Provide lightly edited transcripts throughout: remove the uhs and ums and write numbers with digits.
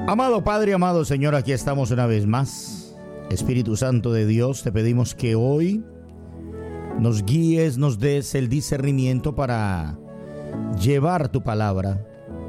Amado Padre, amado Señor, aquí estamos una vez más. Espíritu Santo de Dios, te pedimos que hoy nos guíes, nos des el discernimiento para llevar tu palabra.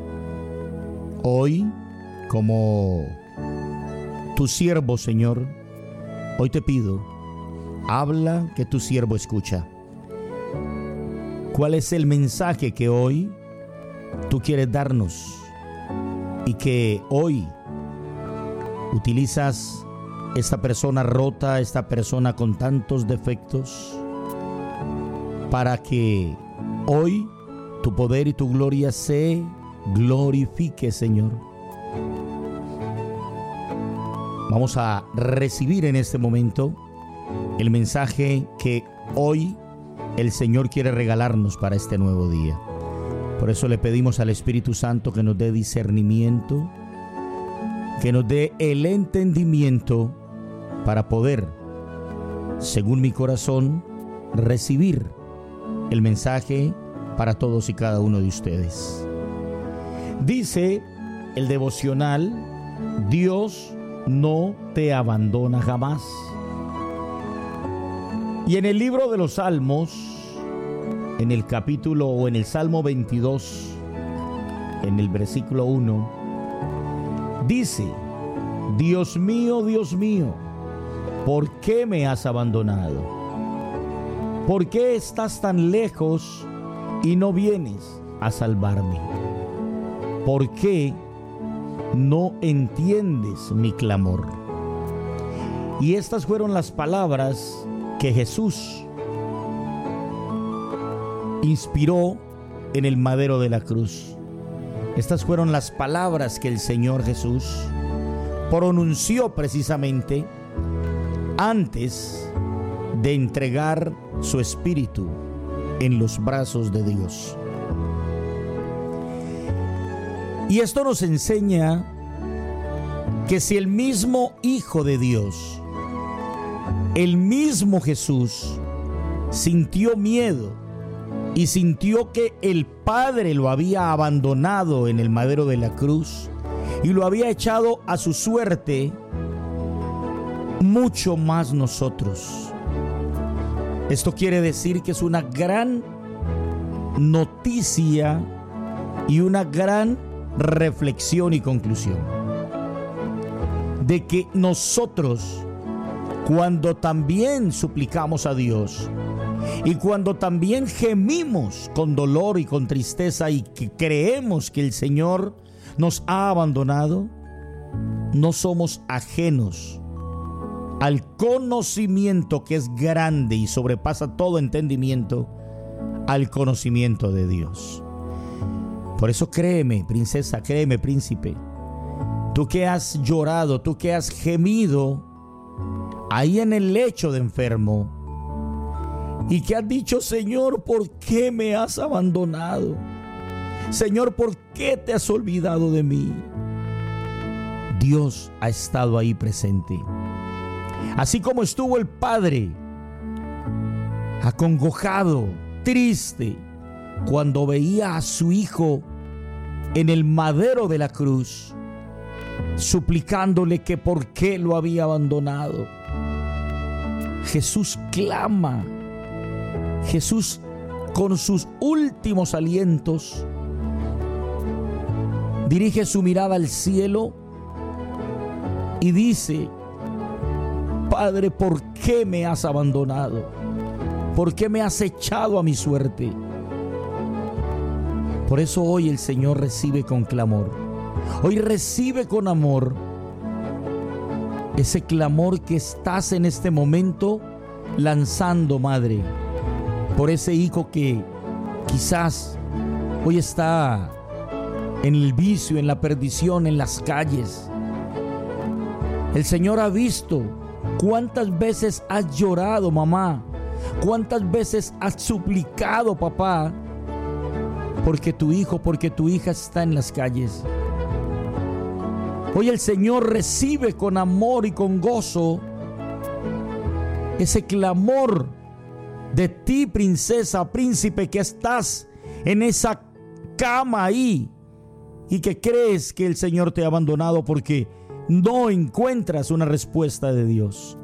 Hoy, como tu siervo, Señor, hoy te pido, habla que tu siervo escucha. ¿Cuál es el mensaje que hoy tú quieres darnos? Y que hoy utilizas esta persona rota, esta persona con tantos defectos, para que hoy tu poder y tu gloria se glorifique, Señor. Vamos a recibir en este momento el mensaje que hoy el Señor quiere regalarnos para este nuevo día. Por eso le pedimos al Espíritu Santo que nos dé discernimiento, que nos dé el entendimiento para poder, según mi corazón, recibir el mensaje para todos y cada uno de ustedes. Dice el devocional: Dios no te abandona jamás. Y en el libro de los Salmos, en el capítulo o en el Salmo 22, en el versículo 1, dice: Dios mío, ¿por qué me has abandonado? ¿Por qué estás tan lejos y no vienes a salvarme? ¿Por qué no entiendes mi clamor? Y estas fueron las palabras que Jesús inspiró en el madero de la cruz. Estas fueron las palabras que el Señor Jesús pronunció precisamente antes de entregar su espíritu en los brazos de Dios. Y esto nos enseña que si el mismo Hijo de Dios, el mismo Jesús, sintió miedo y sintió que el Padre lo había abandonado en el madero de la cruz y lo había echado a su suerte, mucho más nosotros. Esto quiere decir que es una gran noticia y una gran reflexión y conclusión de que nosotros, cuando también suplicamos a Dios y cuando también gemimos con dolor y con tristeza y que creemos que el Señor nos ha abandonado, no somos ajenos al conocimiento que es grande y sobrepasa todo entendimiento, al conocimiento de Dios. Por eso créeme, princesa, créeme, príncipe, tú que has llorado, tú que has gemido ahí en el lecho de enfermo y que has dicho: Señor, ¿por qué me has abandonado? Señor, ¿por qué te has olvidado de mí? Dios ha estado ahí presente. Así como estuvo el Padre acongojado, triste, cuando veía a su Hijo en el madero de la cruz, suplicándole que por qué lo había abandonado. Jesús clama. Jesús, con sus últimos alientos, dirige su mirada al cielo y dice: Padre, ¿por qué me has abandonado? ¿Por qué me has echado a mi suerte? Por eso hoy el Señor recibe con clamor. Hoy recibe con amor ese clamor que estás en este momento lanzando, madre, por ese hijo que quizás hoy está en el vicio, en la perdición, en las calles. El Señor ha visto cuántas veces has llorado, mamá, cuántas veces has suplicado, papá, porque tu hijo, porque tu hija está en las calles. Hoy el Señor recibe con amor y con gozo ese clamor de ti, princesa, príncipe, que estás en esa cama ahí, y que crees que el Señor te ha abandonado porque no encuentras una respuesta de Dios.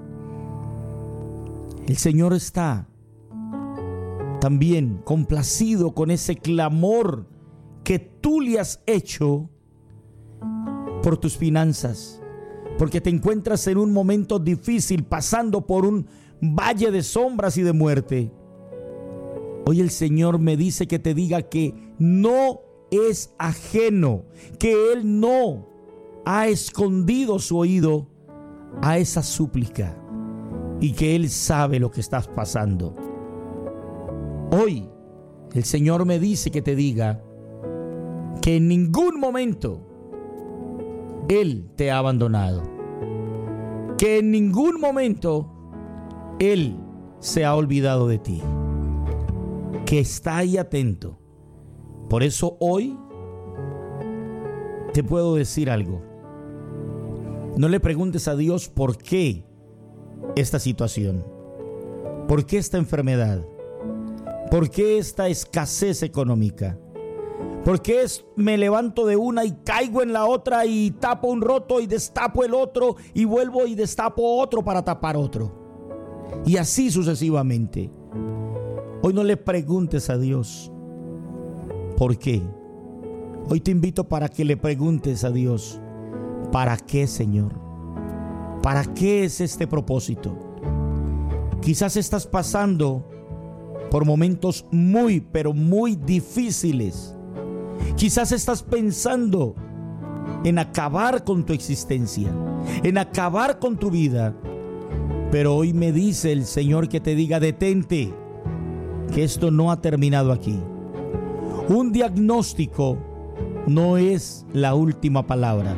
El Señor está también complacido con ese clamor que tú le has hecho por tus finanzas, porque te encuentras en un momento difícil, pasando por un valle de sombras y de muerte. Hoy el Señor me dice que te diga que no es ajeno, que Él no ha escondido su oído a esa súplica y que Él sabe lo que estás pasando. Hoy el Señor me dice que te diga que en ningún momento Él te ha abandonado, que en ningún momento Él se ha olvidado de ti, que está ahí atento. Por eso hoy te puedo decir algo. No le preguntes a Dios por qué esta situación, por qué esta enfermedad, por qué esta escasez económica, por qué me levanto de una y caigo en la otra y tapo un roto y destapo el otro y vuelvo y destapo otro para tapar otro, y así sucesivamente. Hoy no le preguntes a Dios ¿por qué? Hoy te invito para que le preguntes a Dios, ¿para qué, Señor? ¿Para qué es este propósito? Quizás estás pasando por momentos muy, pero muy difíciles. Quizás estás pensando en acabar con tu existencia, en acabar con tu vida. Pero hoy me dice el Señor que te diga, detente, que esto no ha terminado aquí. Un diagnóstico no es la última palabra.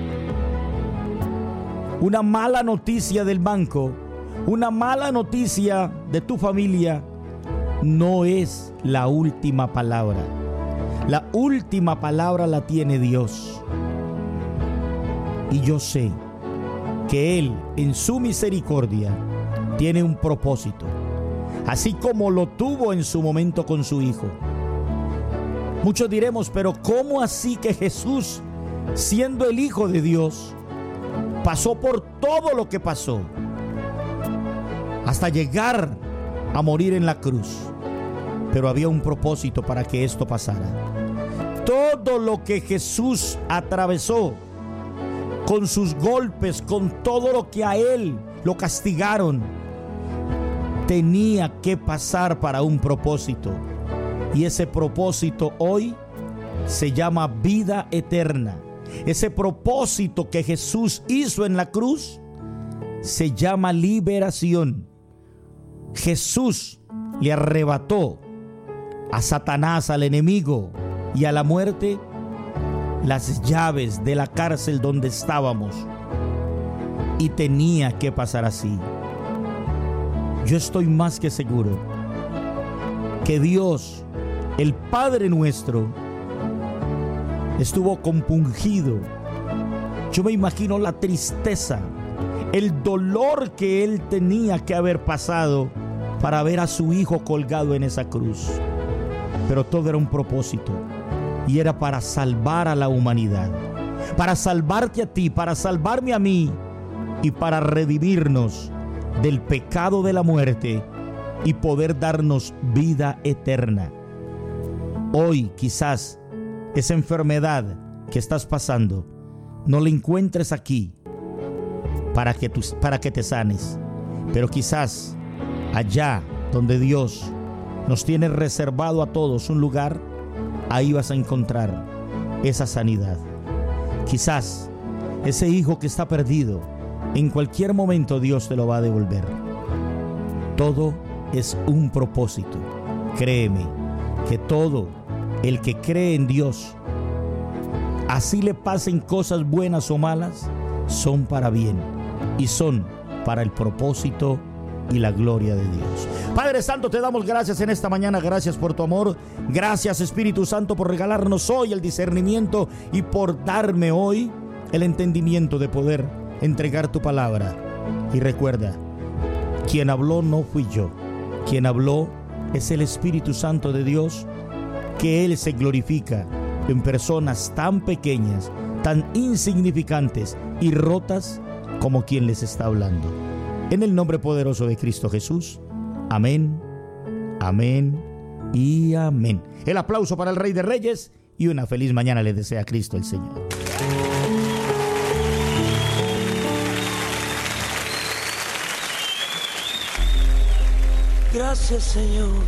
Una mala noticia del banco, una mala noticia de tu familia, no es la última palabra. La última palabra la tiene Dios. Y yo sé que Él, en su misericordia, tiene un propósito, así como lo tuvo en su momento con su Hijo. Muchos diremos, pero ¿cómo así que Jesús, siendo el Hijo de Dios, pasó por todo lo que pasó hasta llegar a morir en la cruz? Pero había un propósito para que esto pasara. Todo lo que Jesús atravesó, con sus golpes, con todo lo que a Él lo castigaron, tenía que pasar para un propósito. Y ese propósito hoy se llama vida eterna. Ese propósito que Jesús hizo en la cruz se llama liberación. Jesús le arrebató a Satanás, al enemigo y a la muerte, las llaves de la cárcel donde estábamos. Y tenía que pasar así. Yo estoy más que seguro que Dios, el Padre nuestro, estuvo compungido. Yo me imagino la tristeza, el dolor que Él tenía que haber pasado para ver a su Hijo colgado en esa cruz. Pero todo era un propósito, y era para salvar a la humanidad, para salvarte a ti, para salvarme a mí, y para redimirnos del pecado de la muerte y poder darnos vida eterna. Hoy quizás esa enfermedad que estás pasando no la encuentres aquí para que te sanes, pero quizás allá donde Dios nos tiene reservado a todos un lugar, ahí vas a encontrar esa sanidad. Quizás ese hijo que está perdido, en cualquier momento Dios te lo va a devolver. Todo es un propósito. Créeme que todo el que cree en Dios, así le pasen cosas buenas o malas, son para bien y son para el propósito y la gloria de Dios. Padre Santo, te damos gracias en esta mañana. Gracias por tu amor. Gracias, Espíritu Santo, por regalarnos hoy el discernimiento y por darme hoy el entendimiento de poder entregar tu palabra. Y recuerda, quien habló no fui yo. Quien habló es el Espíritu Santo de Dios, que Él se glorifica en personas tan pequeñas, tan insignificantes y rotas como quien les está hablando. En el nombre poderoso de Cristo Jesús. Amén, amén y amén. El aplauso para el Rey de Reyes y una feliz mañana le desea Cristo el Señor. Gracias, Señor.